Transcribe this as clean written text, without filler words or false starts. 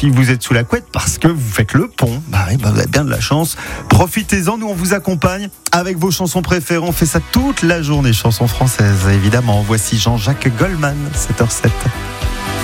si vous êtes sous la couette parce que vous faites le pont, vous avez bien de la chance. Profitez-en, nous on vous accompagne avec vos chansons préférées. On fait ça toute la journée, chansons françaises évidemment. Voici Jean-Jacques Goldman, 7h07.